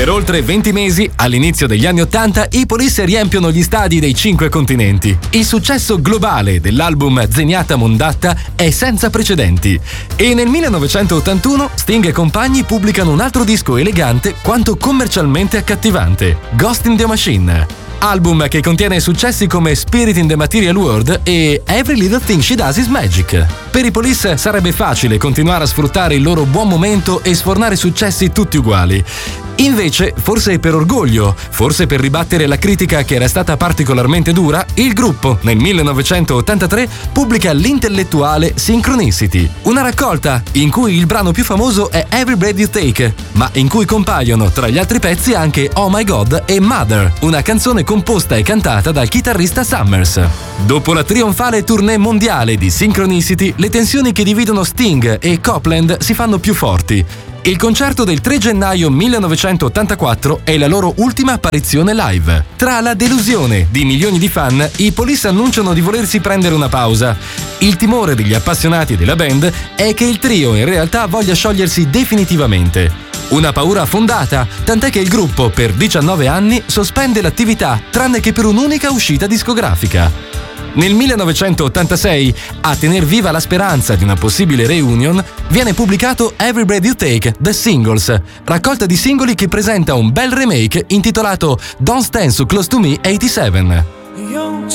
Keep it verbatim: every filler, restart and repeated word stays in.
Per oltre venti mesi, all'inizio degli anni Ottanta, i Police riempiono gli stadi dei cinque continenti. Il successo globale dell'album Zenyatta Mondatta è senza precedenti. E nel millenovecentottantuno Sting e compagni pubblicano un altro disco elegante quanto commercialmente accattivante, Ghost in the Machine. Album che contiene successi come Spirit in the Material World e Every Little Thing She Does Is Magic. Per i Police sarebbe facile continuare a sfruttare il loro buon momento e sfornare successi tutti uguali. Invece, forse per orgoglio, forse per ribattere la critica che era stata particolarmente dura, il gruppo nel millenovecentottantatré pubblica l'intellettuale Synchronicity, una raccolta in cui il brano più famoso è Every Breath You Take, ma in cui compaiono tra gli altri pezzi anche Oh My God e Mother, una canzone composta e cantata dal chitarrista Summers. Dopo la trionfale tournée mondiale di Synchronicity, le tensioni che dividono Sting e Copland si fanno più forti. Il concerto del tre gennaio millenovecentottantaquattro è la loro ultima apparizione live. Tra la delusione di milioni di fan, i Police annunciano di volersi prendere una pausa. Il timore degli appassionati della band è che il trio in realtà voglia sciogliersi definitivamente. Una paura fondata, tant'è che il gruppo per diciannove anni sospende l'attività tranne che per un'unica uscita discografica. Nel millenovecentottantasei, a tener viva la speranza di una possibile reunion, viene pubblicato Every Breath You Take, The Singles, raccolta di singoli che presenta un bel remake intitolato Don't Stand So Close To Me ottantasette.